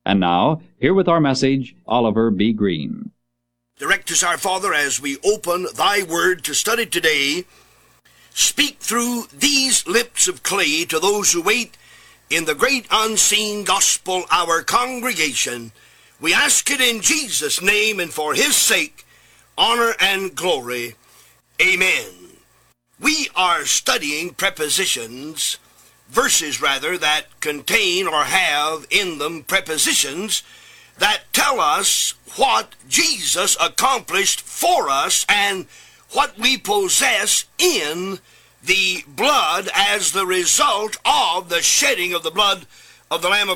And now, here with our message, Oliver B. Green. Direct us, our Father, as we open thy word to study today. Speak through these lips of clay to those who wait in the great unseen gospel, our congregation. We ask it in Jesus' name and for his sake, honor and glory. Amen. We are studying prepositions, verses rather, that contain or have in them prepositions that tell us what Jesus accomplished for us and what we possess in the blood as the result of the shedding of the blood of the Lamb of